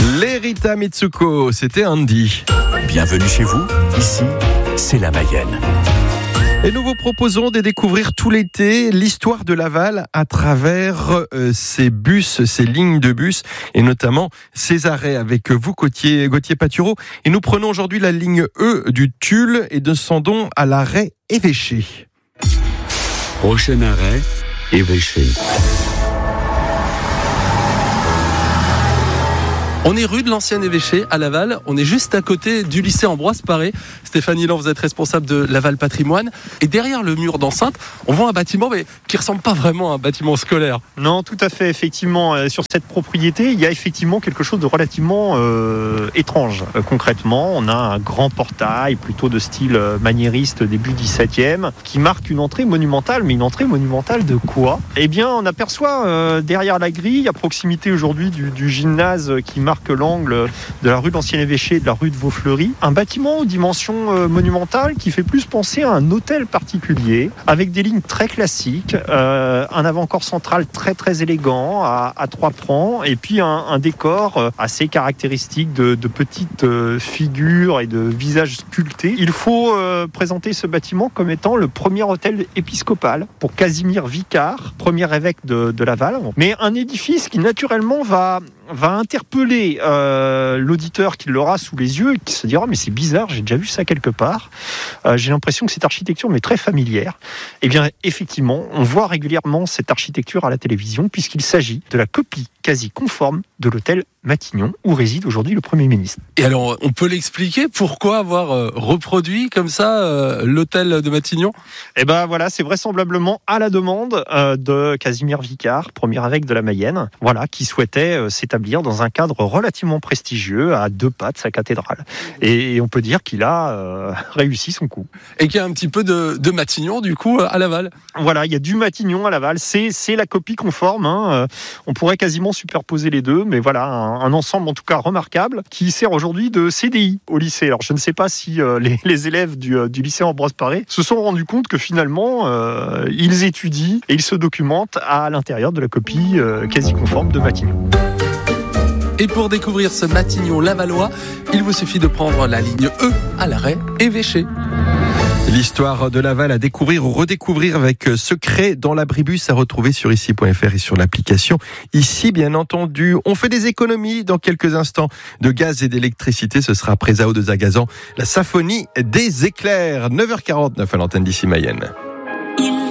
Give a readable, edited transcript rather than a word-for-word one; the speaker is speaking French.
Les Rita Mitsuko, c'était Andy. Bienvenue chez vous, ici, c'est la Mayenne. Et nous vous proposons de découvrir tout l'été l'histoire de Laval à travers ces bus, ces lignes de bus et notamment ces arrêts avec vous, Gauthier Patureau. Et nous prenons aujourd'hui la ligne E du Tulle et descendons à l'arrêt Évêché. Prochain arrêt, Évêché. On est rue de l'Ancien Évêché à Laval, on est juste à côté du lycée Ambroise Paré. Stéphanie Lan, vous êtes responsable de Laval Patrimoine. Et derrière le mur d'enceinte, on voit un bâtiment mais qui ne ressemble pas vraiment à un bâtiment scolaire. Non, tout à fait, effectivement. Sur cette propriété, il y a effectivement quelque chose de relativement étrange. Concrètement, on a un grand portail, plutôt de style maniériste début 17e, qui marque une entrée monumentale. Mais une entrée monumentale de quoi ? Eh bien, on aperçoit derrière la grille, à proximité aujourd'hui du gymnase qui marque l'angle de la rue de l'Ancien Évêché et de la rue de Vaufleury, un bâtiment aux dimensions monumentales qui fait plus penser à un hôtel particulier, avec des lignes très classiques, un avant-corps central très très élégant, à 3 pans, et puis un décor assez caractéristique de petites figures et de visages sculptés. Il faut présenter ce bâtiment comme étant le premier hôtel épiscopal pour Casimir Vicard, premier évêque de Laval, mais un édifice qui naturellement va interpeller l'auditeur qui l'aura sous les yeux et qui se dira mais c'est bizarre, j'ai déjà vu ça quelque part. J'ai l'impression que cette architecture m'est très familière. Eh bien effectivement, on voit régulièrement cette architecture à la télévision puisqu'il s'agit de la copie quasi conforme de l'hôtel Matignon où réside aujourd'hui le Premier ministre. Et alors, on peut l'expliquer pourquoi avoir reproduit comme ça l'hôtel de Matignon ? Eh ben voilà, c'est vraisemblablement à la demande de Casimir Vicard, premier évêque de la Mayenne, voilà, qui souhaitait s'établir dans un cadre relativement prestigieux à 2 pas de sa cathédrale. Et on peut dire qu'il a réussi son coup. Et qu'il y a un petit peu de Matignon du coup à Laval. Voilà, il y a du Matignon à Laval, c'est la copie conforme, hein. On pourrait quasiment superposer les deux, mais voilà, un ensemble en tout cas remarquable qui sert aujourd'hui de CDI au lycée. Alors je ne sais pas si les élèves du lycée Ambroise Paré se sont rendus compte que finalement ils étudient et ils se documentent à l'intérieur de la copie quasi conforme de Matignon. Et pour découvrir ce Matignon lavallois, il vous suffit de prendre la ligne E à l'arrêt Évêché. L'histoire de Laval à découvrir ou redécouvrir avec Secret dans l'abribus à retrouver sur ici.fr et sur l'application Ici, bien entendu. On fait des économies dans quelques instants de gaz et d'électricité. Ce sera après Zao de Zagazan, la symphonie des éclairs. 9h49 à l'antenne d'Ici Mayenne.